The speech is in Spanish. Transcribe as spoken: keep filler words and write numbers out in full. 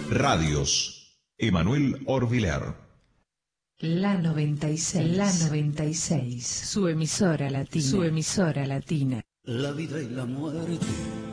Radios. Emanuel Orbiler. La noventa y seis. La noventa y seis. Su emisora latina. Su emisora latina. La vida y la muerte